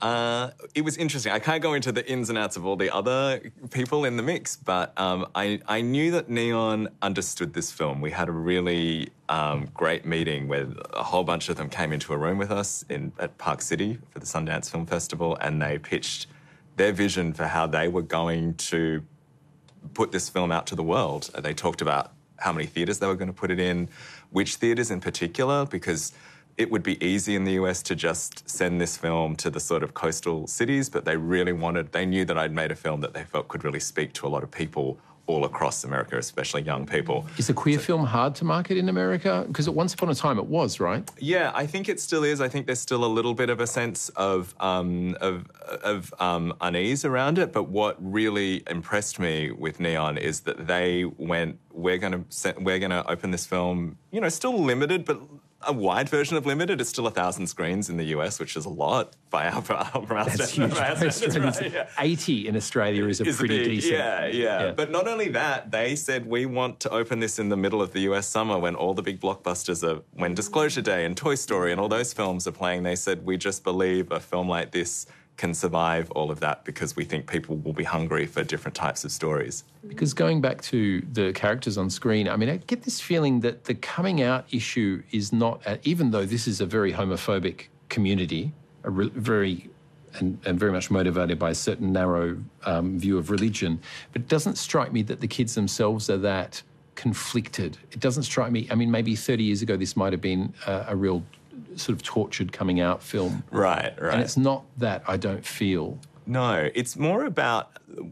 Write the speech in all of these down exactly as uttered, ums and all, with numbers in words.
Uh, it was interesting. I can't go into the ins and outs of all the other people in the mix, but um, I, I knew that Neon understood this film. We had a really um, great meeting where a whole bunch of them came into a room with us in at Park City for the Sundance Film Festival, and they pitched their vision for how they were going to put this film out to the world. They talked about how many theatres they were going to put it in, which theatres in particular, because it would be easy in the U S to just send this film to the sort of coastal cities, but they really wanted, they knew that I'd made a film that they felt could really speak to a lot of people all across America, especially young people. Is a queer so, film hard to market in America? Because once upon a time it was, right? Yeah, I think it still is. I think there's still a little bit of a sense of um, of, of um, unease around it. But what really impressed me with Neon is that they went, we're going to we're going to open this film, you know, still limited, but a wide version of limited. It's still a thousand screens in the U S, which is a lot by our, by our That's huge. right, yeah. eighty in Australia is a is pretty big, decent. Yeah, yeah, yeah. But not only that, they said we want to open this in the middle of the U S summer when all the big blockbusters are, when Disclosure Day and Toy Story and all those films are playing. They said we just believe a film like this can survive all of that because we think people will be hungry for different types of stories. Because going back to the characters on screen, I mean, I get this feeling that the coming out issue is not, uh, even though this is a very homophobic community, a re- very and, and very much motivated by a certain narrow um, view of religion, but it doesn't strike me that the kids themselves are that conflicted. It doesn't strike me, I mean, maybe thirty years ago this might have been a, a real sort of tortured coming out film. Right, right. And it's not that, I don't feel. No, it's more about,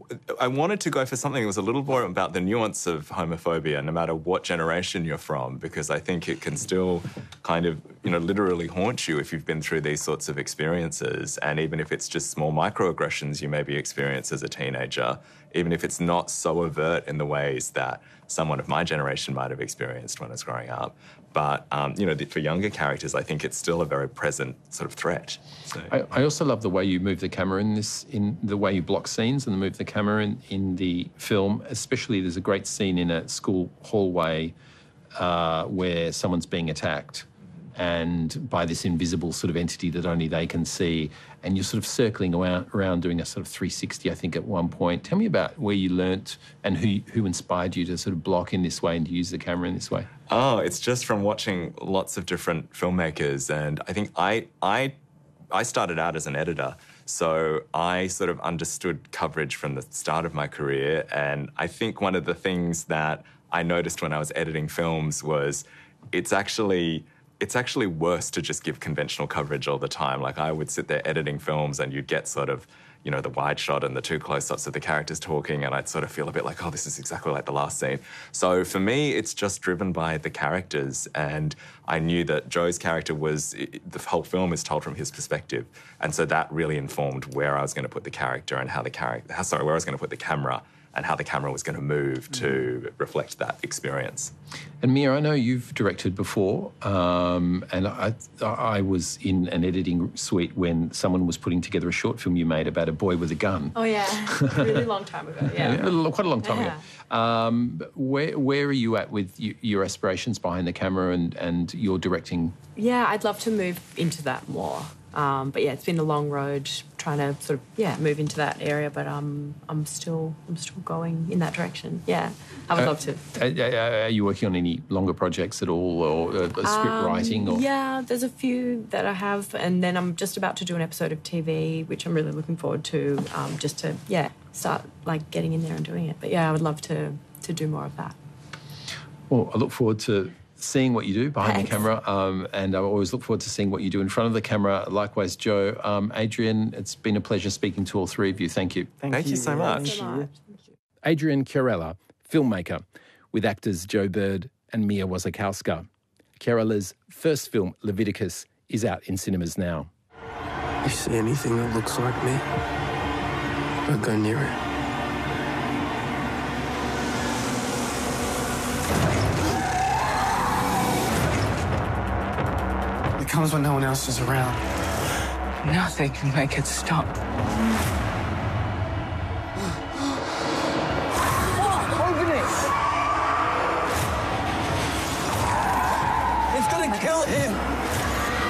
I wanted to go for something that was a little more about the nuance of homophobia, no matter what generation you're from, because I think it can still kind of, you know, literally haunt you if you've been through these sorts of experiences. And even if it's just small microaggressions you maybe experience as a teenager, even if it's not so overt in the ways that someone of my generation might have experienced when I was growing up. But, um, you know, for younger characters, I think it's still a very present sort of threat. So. I, I also love the way you move the camera in this, in the way you block scenes and move the camera in, in the film. Especially there's a great scene in a school hallway uh, where someone's being attacked and by this invisible sort of entity that only they can see. And you're sort of circling around, around doing a sort of three sixty, I think, at one point. Tell me about where you learnt and who who inspired you to sort of block in this way and to use the camera in this way. Oh, it's just from watching lots of different filmmakers. And I think I I I started out as an editor, so I sort of understood coverage from the start of my career. And I think one of the things that I noticed when I was editing films was it's actually... It's actually worse to just give conventional coverage all the time. Like, I would sit there editing films and you'd get sort of, you know, the wide shot and the two close-ups of the characters talking, and I'd sort of feel a bit like, oh, this is exactly like the last scene. So for me, it's just driven by the characters, and I knew that Joe's character was, the whole film is told from his perspective, and so that really informed where I was going to put the character and how the character, how, sorry, where I was going to put the camera and how the camera was going to move to reflect that experience. And Mia, I know you've directed before, um, and I, I was in an editing suite when someone was putting together a short film you made about a boy with a gun. Oh, yeah. A really long time ago, yeah. yeah quite a long time yeah. ago. Um, where, where are you at with you, your aspirations behind the camera and, and your directing? Yeah, I'd love to move into that more. Um, but yeah, it's been a long road trying to sort of yeah move into that area. But um, I'm still I'm still going in that direction. Yeah, I would uh, love to. Are, are you working on any longer projects at all, or uh, script um, writing? Or? Yeah, there's a few that I have, and then I'm just about to do an episode of T V, which I'm really looking forward to. Um, just to yeah start like getting in there and doing it. But yeah, I would love to to do more of that. Well, I look forward to seeing what you do behind Thanks. the camera, um, and I always look forward to seeing what you do in front of the camera. Likewise, Joe. Um, Adrian, it's been a pleasure speaking to all three of you. Thank you. Thank, Thank you. you so much. Thank you. Adrian Chiarella, filmmaker, with actors Joe Bird and Mia Wasikowska. Chiarella's first film, Leviticus, is out in cinemas now. You see anything that looks like me, don't go near it. Comes when no one else is around. Nothing can make it stop. Open it! It's gonna kill him!